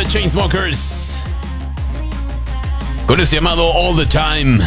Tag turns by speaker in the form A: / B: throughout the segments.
A: Chainsmokers con este llamado All the Time.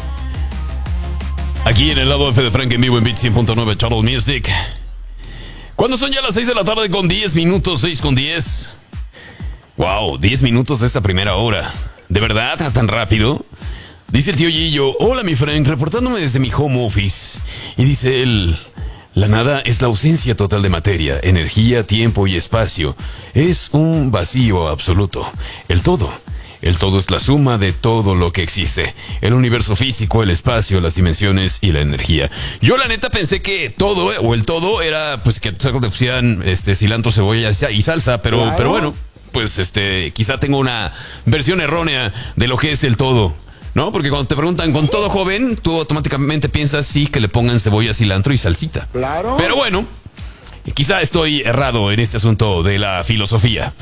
A: Aquí en el lado F de Frank en vivo en Beat 100.9 Total Music. Cuando son ya las 6 de la tarde con 10 minutos, 6 con 10. Wow, 10 minutos de esta primera hora. ¿De verdad? ¿Tan rápido? Dice el tío Gillo: hola mi Frank, reportándome desde mi home office. Y dice él: la nada es la ausencia total de materia, energía, tiempo y espacio. Es un vacío absoluto. El todo es la suma de todo lo que existe. El universo físico, el espacio, las dimensiones y la energía. Yo la neta pensé que todo, o el todo, era pues que le pusieran cilantro, cebolla y salsa, pero bueno, pues quizá tengo una versión errónea de lo que es el todo, ¿no? Porque cuando te preguntan con todo, joven, tú automáticamente piensas sí que le pongan cebolla, cilantro y salsita. Claro. Pero bueno, quizá estoy errado en este asunto de la filosofía.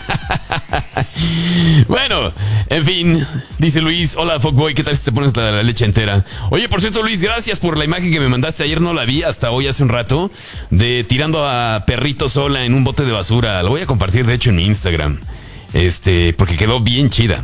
A: Bueno, en fin, dice Luis: hola fuckboy, ¿qué tal si te pones la leche entera? Oye, por cierto, Luis, gracias por la imagen que me mandaste ayer. No la vi hasta hoy, hace un rato, de tirando a perrito sola en un bote de basura. Lo voy a compartir de hecho en mi Instagram, porque quedó bien chida.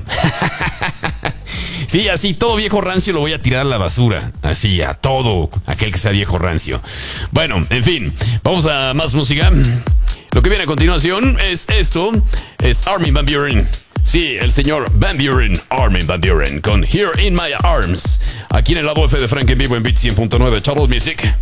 A: Sí, así, todo viejo rancio lo voy a tirar a la basura. Así, a todo aquel que sea viejo rancio. Bueno, en fin, vamos a más música. Lo que viene a continuación es esto. Es Armin van Buuren. Sí, el señor Van Buuren, Armin van Buuren, con Here in My Arms. Aquí en el lado F de Frank en vivo en Beat 100.9 Total Music.